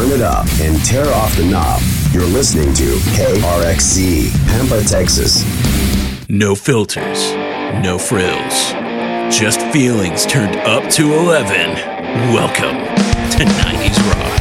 turn it up, and tear off the knob. You're listening to KRXC, Pampa, Texas. No filters, no frills, just feelings turned up to 11. Welcome to 90s Rock.